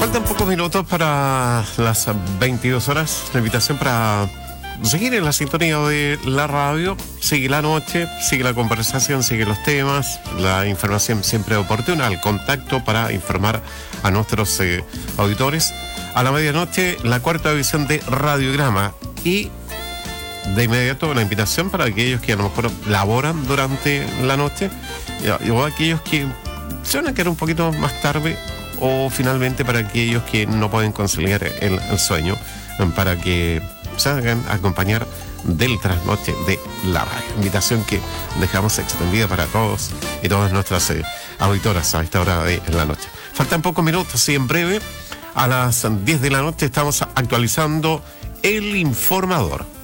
Faltan pocos minutos para las 22 horas. La invitación para seguir en la sintonía de la radio. Sigue la noche, sigue la conversación, sigue los temas, la información siempre oportuna, el contacto para informar a nuestros auditores. A la medianoche, la cuarta edición de Radiograma. Y de inmediato la invitación para aquellos que a lo mejor laboran durante la noche o aquellos que se van a quedar un poquito más tarde, o finalmente para aquellos que no pueden conciliar el sueño, para que se hagan acompañar del trasnoche de la radio. Invitación que dejamos extendida para todos y todas nuestras auditoras a esta hora de la noche. Faltan pocos minutos y en breve, a las 10 de la noche, estamos actualizando El Informador.